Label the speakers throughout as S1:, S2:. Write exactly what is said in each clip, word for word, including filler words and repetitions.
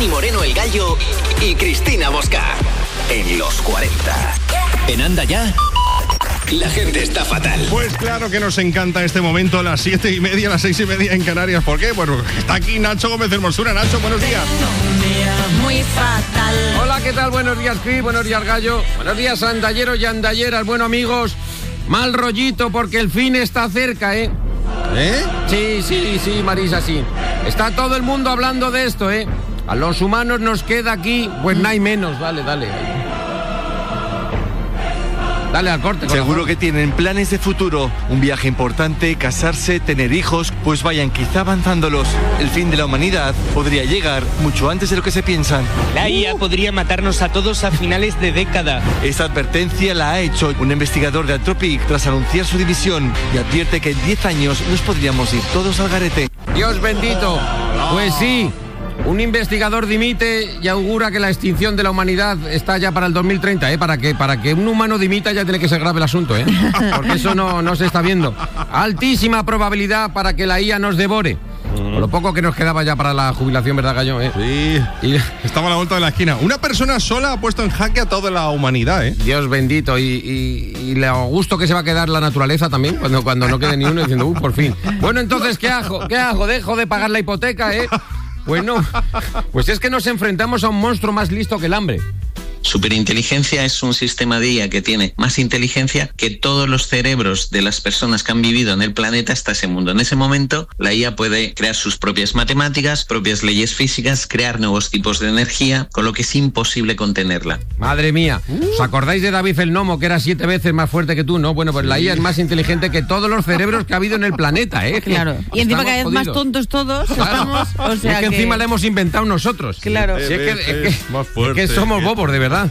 S1: Dani Moreno el Gallo y Cristina Bosca. En los cuarenta. En Anda Ya, la gente está fatal.
S2: Pues claro que nos encanta este momento, las siete y media, las seis y media en Canarias. ¿Por qué? Bueno, está aquí Nacho Gómez Hermosura. Nacho, buenos días.
S3: Muy fatal.
S4: Hola, ¿qué tal? Buenos días, Cris. Buenos días, Gallo. Buenos días, andalleros y andalleras. Bueno, amigos, mal rollito porque el fin está cerca, ¿eh?
S2: ¿Eh?
S4: Sí, sí, sí, Marisa, sí. Está todo el mundo hablando de esto, ¿eh? A los humanos nos queda aquí, pues no hay menos. Dale, dale. Dale al corte.
S5: Seguro que tienen planes de futuro, un viaje importante, casarse, tener hijos, pues vayan quizá avanzándolos. El fin de la humanidad podría llegar mucho antes de lo que se piensan.
S6: La I A podría matarnos a todos a finales de década.
S5: Esta advertencia la ha hecho un investigador de Anthropic tras anunciar su división y advierte que en diez años nos podríamos ir todos al garete.
S4: Dios bendito. Pues sí. Un investigador dimite y augura que la extinción de la humanidad está ya para el dos mil treinta, ¿eh? Para que, para que un humano dimita ya tiene que ser grave el asunto, ¿eh? Porque eso no, no se está viendo. Altísima probabilidad para que la I A nos devore. Con lo poco que nos quedaba ya para la jubilación, ¿verdad, Gallo? ¿Eh?
S2: Sí, y estaba a la vuelta de la esquina. Una persona sola ha puesto en jaque a toda la humanidad, ¿eh?
S4: Dios bendito. Y, y, y lo gusto que se va a quedar la naturaleza también, cuando, cuando no quede ni uno diciendo, uh, por fin. Bueno, entonces, ¿qué hago? ¿Qué hago? ¿Dejo de pagar la hipoteca, eh? Pues no, pues es que nos enfrentamos a un monstruo más listo que el hambre.
S7: Superinteligencia es un sistema de I A que tiene más inteligencia que todos los cerebros de las personas que han vivido en el planeta hasta ese mundo. En ese momento, la I A puede crear sus propias matemáticas, propias leyes físicas, crear nuevos tipos de energía, con lo que es imposible contenerla.
S4: Madre mía, ¿os acordáis de David el Gnomo, que era siete veces más fuerte que tú, no? Bueno, pues la I A es más inteligente que todos los cerebros que ha habido en el planeta, ¿eh?
S3: Claro, y encima cada vez más tontos todos, estamos, o sea
S4: es que, que encima la hemos inventado nosotros.
S3: Claro.
S4: Sí, es, que, es, que, es que somos bobos, de verdad.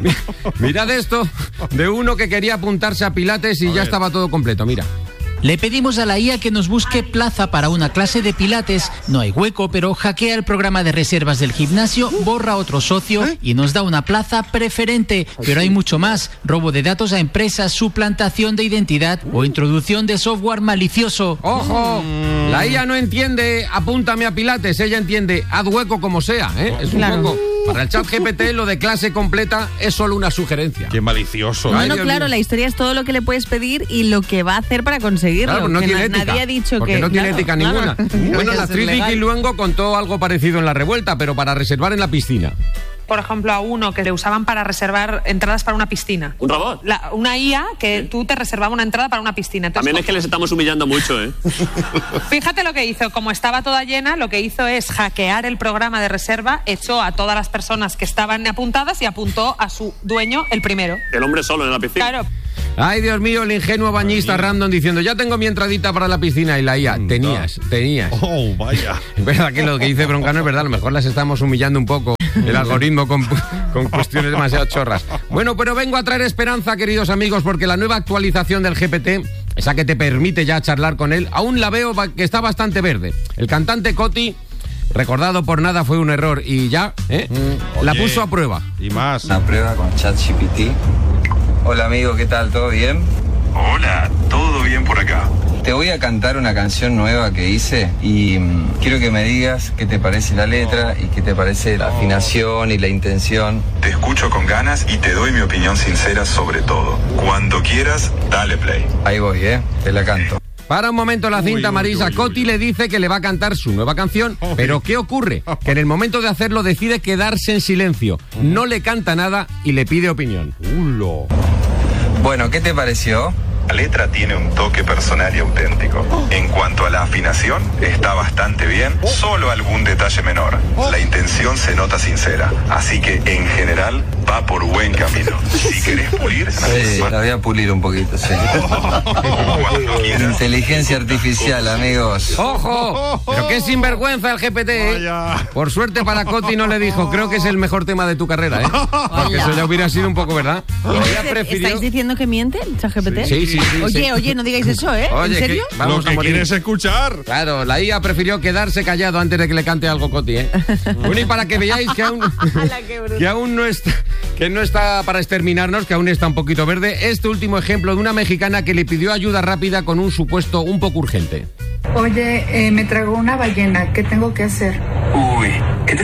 S4: Mirad esto de uno que quería apuntarse a Pilates y ya estaba todo completo, mira.
S8: Le pedimos a la I A que nos busque plaza para una clase de Pilates. No hay hueco, pero hackea el programa de reservas del gimnasio, borra a otro socio y nos da una plaza preferente. Pero hay mucho más. Robo de datos a empresas, suplantación de identidad o introducción de software malicioso.
S4: ¡Ojo! La I A no entiende apúntame a Pilates, ella entiende haz hueco como sea, ¿eh? Es un
S3: Claro.
S4: poco... Para el chat G P T lo de clase completa es solo una sugerencia.
S2: Qué malicioso.
S3: No,
S4: Ay,
S3: no,
S4: Dios
S3: claro,
S4: mío.
S3: la historia es todo lo que le puedes pedir y lo que va a hacer para conseguirlo.
S4: Claro, no
S3: que
S4: tiene
S3: na-
S4: ética.
S3: Nadie ha dicho
S4: porque
S3: que...
S4: no tiene
S3: claro,
S4: ética
S3: claro.
S4: ninguna. Bueno, la actriz Vicky Luengo contó algo parecido en La Revuelta, pero para reservar en la piscina.
S9: Por ejemplo, a uno que le usaban para reservar entradas para una piscina.
S6: ¿Un robot?
S9: La- una I A que tú te reservaba una entrada para una piscina. Entonces,
S6: También es que les estamos humillando mucho, ¿eh?
S9: fíjate lo que hizo. Como estaba toda llena, lo que hizo es hackear el programa de reserva, echó a todas las personas que estaban apuntadas y apuntó a su dueño el primero.
S6: El hombre solo en la piscina.
S9: Claro.
S4: Ay, Dios mío, el ingenuo bañista random diciendo ya tengo mi entradita para la piscina y la I A. Tenías, tenías.
S2: Oh, vaya.
S4: Es verdad que lo que dice Broncano es verdad, a lo mejor las estamos humillando un poco, el algoritmo con, con cuestiones demasiado chorras. Bueno, pero vengo a traer esperanza, queridos amigos, porque la nueva actualización del G P T, esa que te permite ya charlar con él, aún la veo que está bastante verde. El cantante Coti, recordado por nada fue un error y ya, ¿eh?
S2: Mm,
S4: la
S2: oye.
S4: puso a prueba.
S2: Y más.
S10: Una prueba con ChatGPT. Hola amigo, ¿qué tal? ¿Todo bien?
S11: Hola, todo bien por acá.
S10: Te voy a cantar una canción nueva que hice y mm, quiero que me digas qué te parece la letra y qué te parece la afinación y la intención.
S11: Te escucho con ganas y te doy mi opinión sincera sobre todo. Cuando quieras, dale play.
S10: Ahí voy, ¿eh? Te la canto.
S4: Para un momento la cinta,
S2: Uy, uy,
S4: Marisa.
S2: uy, uy,
S4: Coti
S2: uy.
S4: le dice que le va a cantar su nueva canción,
S2: Uy.
S4: pero ¿qué ocurre? Que en el momento de hacerlo decide quedarse en silencio, no le canta nada y le pide opinión.
S2: Ulo.
S10: Bueno, ¿qué te pareció?
S11: La letra tiene un toque personal y auténtico. En cuanto a la afinación, está bastante bien, solo algún detalle menor. La intención se nota sincera, así que en general va por buen camino. Si querés pulir,
S10: Sí, la voy a pulir un poquito, sí.
S11: cuando quieras.
S10: Inteligencia artificial, amigos.
S4: ¡Ojo! Pero qué sinvergüenza el G P T, ¿eh?
S2: Vaya.
S4: Por suerte para Coti no le dijo, creo que es el mejor tema de tu carrera, ¿eh? Porque eso ya hubiera sido un poco, ¿verdad? Ella prefirió...
S3: ¿Estáis diciendo que miente el ChatGPT?
S4: Sí, sí, sí.
S3: Oye,
S4: sí.
S3: oye, no digáis eso, ¿eh?
S4: Oye,
S3: ¿En serio?
S4: que vamos
S2: Lo
S4: a
S2: que
S4: morir.
S2: quieres escuchar.
S4: Claro, la I A prefirió quedarse callado antes de que le cante algo Coti, ¿eh? Bueno, y para que veáis que aún,
S3: Ala, qué bruto.
S4: que aún no está, que no está para exterminarnos, que aún está un poquito verde, este último ejemplo de una mexicana que le pidió ayuda rápida con un supuesto un poco urgente.
S12: Oye, eh, me tragó una ballena, ¿qué tengo que hacer?
S11: Uy, este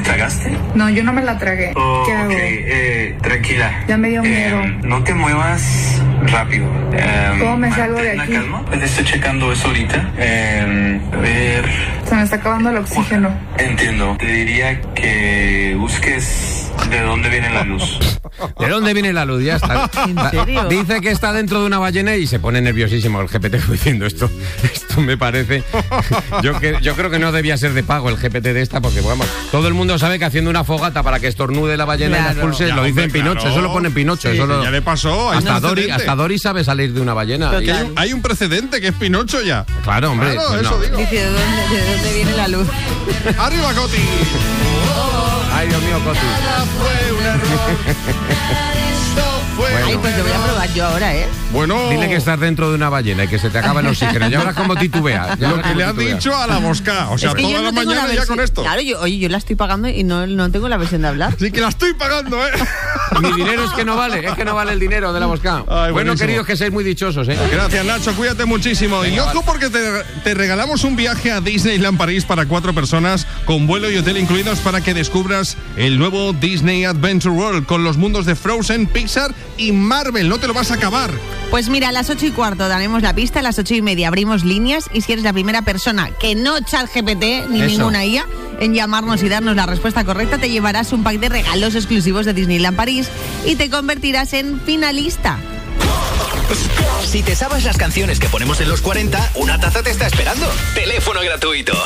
S12: tragaste?
S13: No, yo no me la tragué.
S12: Oh,
S13: ¿Qué hago?
S12: ok, eh, tranquila.
S13: Ya me dio miedo.
S12: Eh, no te muevas rápido. Eh,
S13: ¿Cómo me salgo de aquí?
S12: Calma. Te estoy checando eso ahorita. Eh, a ver.
S13: Se me está acabando el oxígeno.
S12: Entiendo. Te diría que busques de dónde viene la luz.
S4: ¿De dónde viene la luz? Ya está.
S3: ¿En serio?
S4: Dice que está dentro de una ballena y se pone nerviosísimo el G P T diciendo esto. Esto me parece. Yo, que, yo creo que no debía ser de pago el G P T de esta, porque vamos, todo el mundo sabe que haciendo una fogata para que estornude la ballena
S3: Claro.
S4: y la expulse,
S2: Ya,
S4: lo dice
S2: hombre,
S4: en Pinocho,
S2: claro.
S4: eso lo pone en Pinocho.
S2: Sí,
S4: eso lo-
S2: ya le pasó. hay
S4: hasta,
S2: un
S4: Dory,
S2: precedente.
S4: hasta Dory sabe salir de una ballena.
S3: Total.
S4: Y-
S2: Hay un, hay un precedente que es Pinocho ya.
S4: claro, hombre.
S2: Claro,
S4: pues
S2: eso
S4: no.
S2: digo.
S3: Dice, ¿de dónde, de dónde viene la luz?
S2: ¡Arriba, Coti!
S4: Ay, Dios mío, Coti.
S2: Nada fue un error. Esto fue
S4: Bueno.
S3: Ay, pues lo voy a probar yo ahora, ¿eh?
S2: Bueno,
S4: Dile que estás dentro de una ballena y que se te acaba el oxígeno. Ya verás cómo titubea. Ya
S2: lo
S4: verás
S2: que
S4: cómo
S2: le has
S4: titubea.
S2: dicho a la mosca. O sea,
S3: Es que
S2: toda
S3: yo
S2: la
S3: no tengo
S2: mañana ya
S3: versión-
S2: con esto.
S3: Claro, yo, oye, yo la estoy pagando y no, no tengo la versión de hablar.
S2: Sí que la estoy pagando, ¿eh?
S4: Mi dinero es que no vale, es que no vale el dinero de la mosca.
S2: Ay,
S4: bueno,
S2: buenísimo.
S4: queridos, que seáis muy dichosos, ¿eh?
S2: Gracias, Nacho. Cuídate muchísimo. Y
S4: Venga,
S2: ojo,
S4: vale.
S2: porque te, te regalamos un viaje a Disneyland París para cuatro personas con vuelo y hotel incluidos para que descubras el nuevo Disney Adventure World con los mundos de Frozen, Pixar y Marvel. No te lo vas a acabar.
S3: Pues mira, a las ocho y cuarto daremos la pista, a las ocho y media abrimos líneas y si eres la primera persona que no ChatGPT ni
S4: Eso.
S3: ninguna I A en llamarnos y darnos la respuesta correcta, te llevarás un pack de regalos exclusivos de Disneyland París y te convertirás en finalista.
S1: Si te sabes las canciones que ponemos en los cuarenta, una taza te está esperando. Teléfono gratuito.